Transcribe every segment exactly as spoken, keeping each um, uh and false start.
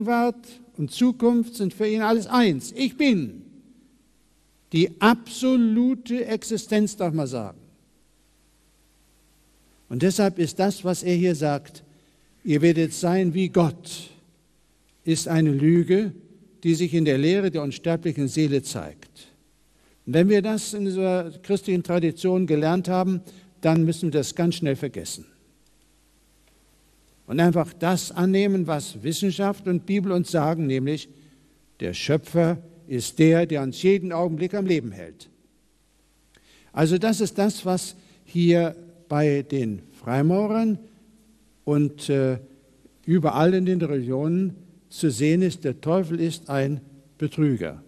Gegenwart und Zukunft sind für ihn alles eins. Ich bin. Die absolute Existenz, darf man sagen. Und deshalb ist das, was er hier sagt, ihr werdet sein wie Gott, ist eine Lüge, die sich in der Lehre der unsterblichen Seele zeigt. Und wenn wir das in dieser christlichen Tradition gelernt haben, dann müssen wir das ganz schnell vergessen. Und einfach das annehmen, was Wissenschaft und Bibel uns sagen, nämlich der Schöpfer ist der, der uns jeden Augenblick am Leben hält. Also das ist das, was hier bei den Freimaurern und äh, überall in den Religionen zu sehen ist. Der Teufel ist ein Betrüger.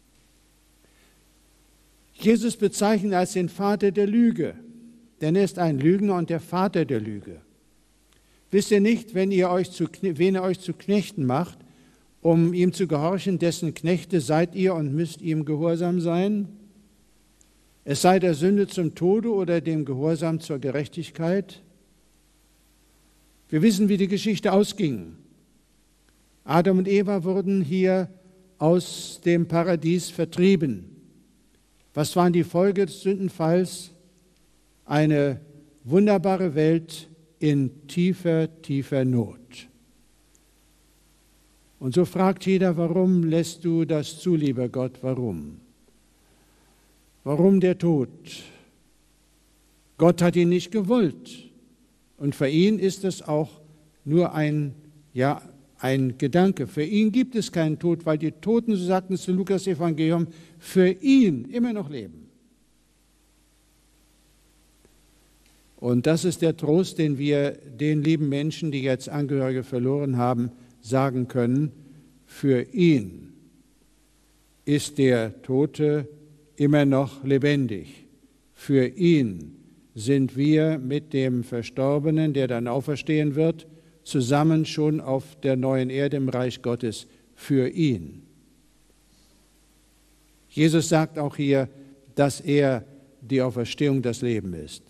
Jesus bezeichnet als den Vater der Lüge, denn er ist ein Lügner und der Vater der Lüge. Wisst ihr nicht, wenn ihr euch zu, wen ihr euch zu Knechten macht, um ihm zu gehorchen, dessen Knechte seid ihr und müsst ihm gehorsam sein? Es sei der Sünde zum Tode oder dem Gehorsam zur Gerechtigkeit. Wir wissen, wie die Geschichte ausging. Adam und Eva wurden hier aus dem Paradies vertrieben. Was waren die Folge des Sündenfalls? Eine wunderbare Welt in tiefer, tiefer Not. Und so fragt jeder, warum lässt du das zu, lieber Gott, warum? Warum der Tod? Gott hat ihn nicht gewollt. Und für ihn ist es auch nur ein, ja, ein Gedanke. Für ihn gibt es keinen Tod, weil die Toten, so sagt es zu Lukas Evangelium, für ihn immer noch leben. Und das ist der Trost, den wir den lieben Menschen, die jetzt Angehörige verloren haben, sagen können. Für ihn ist der Tote immer noch lebendig. Für ihn sind wir mit dem Verstorbenen, der dann auferstehen wird, zusammen schon auf der neuen Erde im Reich Gottes. Für ihn. Jesus sagt auch hier, dass er die Auferstehung, das Leben ist.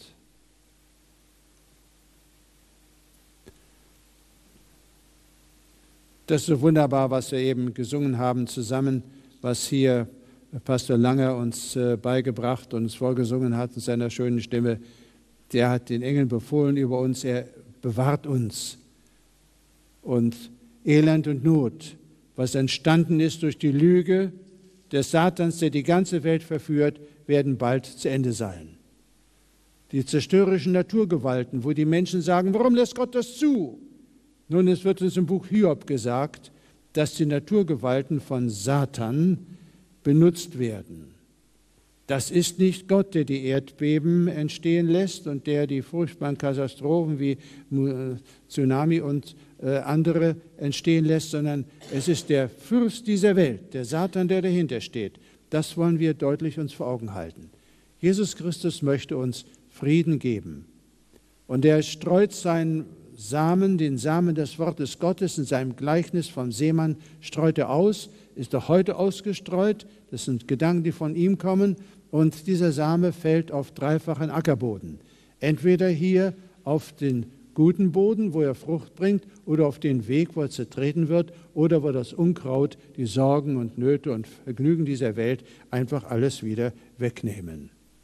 Das ist so wunderbar, was wir eben gesungen haben zusammen, was hier Pastor Langer uns beigebracht und uns vorgesungen hat in seiner schönen Stimme. Der hat den Engeln befohlen über uns, er bewahrt uns. Und Elend und Not, was entstanden ist durch die Lüge des Satans, der die ganze Welt verführt, werden bald zu Ende sein. Die zerstörerischen Naturgewalten, wo die Menschen sagen, warum lässt Gott das zu? Nun, es wird uns im Buch Hiob gesagt, dass die Naturgewalten von Satan benutzt werden. Das ist nicht Gott, der die Erdbeben entstehen lässt und der die furchtbaren Katastrophen wie Tsunami und andere entstehen lässt, sondern es ist der Fürst dieser Welt, der Satan, der dahinter steht. Das wollen wir deutlich uns vor Augen halten. Jesus Christus möchte uns Frieden geben. Und er streut seinen Samen, den Samen des Wortes Gottes in seinem Gleichnis vom Seemann, streut er aus, ist er heute ausgestreut. Das sind Gedanken, die von ihm kommen. Und dieser Same fällt auf dreifachen Ackerboden. Entweder hier auf den guten Boden, wo er Frucht bringt, oder auf den Weg, wo er zertreten wird, oder wo das Unkraut, die Sorgen und Nöte und Vergnügen dieser Welt einfach alles wieder wegnehmen.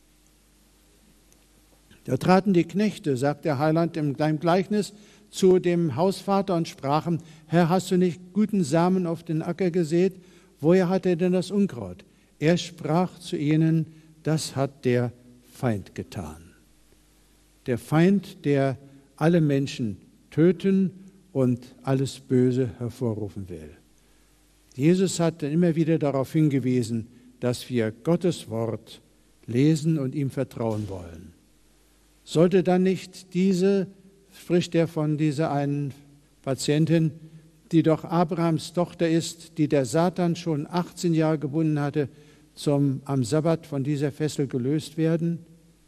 Da traten die Knechte, sagt der Heiland in seinem Gleichnis, zu dem Hausvater und sprachen, Herr, hast du nicht guten Samen auf den Acker gesät? Woher hat er denn das Unkraut? Er sprach zu ihnen, das hat der Feind getan. Der Feind, der alle Menschen töten und alles Böse hervorrufen will. Jesus hat dann immer wieder darauf hingewiesen, dass wir Gottes Wort lesen und ihm vertrauen wollen. Sollte dann nicht diese, spricht er von dieser einen Patientin, die doch Abrahams Tochter ist, die der Satan schon achtzehn Jahre gebunden hatte, zum, am Sabbat von dieser Fessel gelöst werden?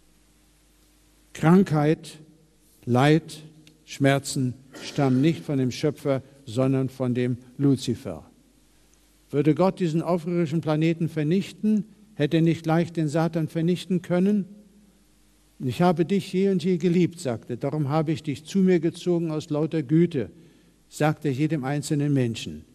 Krankheit, Leid, Schmerzen stammen nicht von dem Schöpfer, sondern von dem Luzifer. Würde Gott diesen aufrührerischen Planeten vernichten, hätte er nicht leicht den Satan vernichten können? Ich habe dich je und je geliebt, sagte, darum habe ich dich zu mir gezogen aus lauter Güte, sagte jedem einzelnen Menschen.